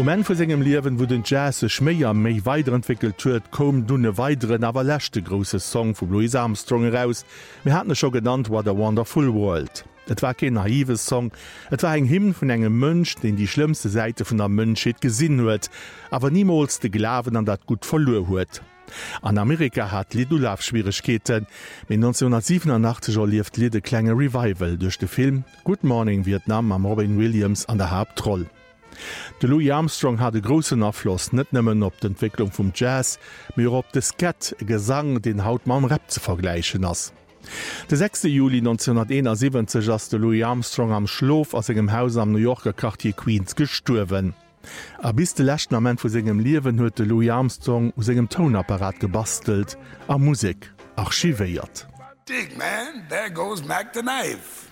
Moment vu segem Liewen, wo den Jazz sech méier méi weiterentwickelt huet, kom dunne weiteren awer lächte grosse Song vu Louis Armstrong heraus. Wir hatten scho genannt war der Wonderful World. Et war kein naives Song, et war eng Hymn vun engem Mënsch, den die schlimmste Seite vun der Mënschheet gesinn huet, awer niemals de Glaven an dat gut verloren huet. An Amerika hat Lidolaf-Schwierigkeiten. Mit 1987 lief Lied klenge Revival durch den Film Good Morning Vietnam am Robin Williams an der Hauptrolle. De Louis Armstrong hat de grossen Affloss net nëmmen op d'Entwicklung vum Jazz, mir op de Skat Gesang den Haut mam Rap ze vergleichen ass. De 6. Juli 1971 ass de Louis Armstrong am Schlof aus engem Haus am New Yorker Quartier Queens gesturwen. A bis de Lächtnament vu segem Liewen huet de Louis Armstrong u segem Tonapparat gebastelt, a Musik archivéiert. Dig, man, there goes Mac the Knife.